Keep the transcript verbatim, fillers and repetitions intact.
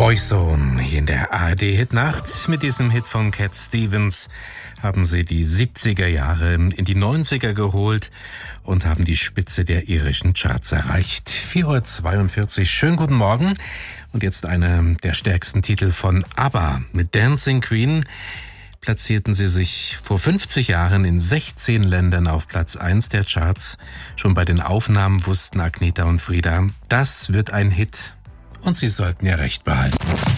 Boyzone hier in der A R D-Hitnacht. Mit diesem Hit von Cat Stevens haben sie die siebziger Jahre in die neunziger geholt und haben die Spitze der irischen Charts erreicht. vier Uhr zweiundvierzig, schönen guten Morgen. Und jetzt einer der stärksten Titel von ABBA. Mit Dancing Queen platzierten sie sich vor fünfzig Jahren in sechzehn Ländern auf Platz eins der Charts. Schon bei den Aufnahmen wussten Agnetha und Frida, das wird ein Hit. Und sie sollten ja recht behalten.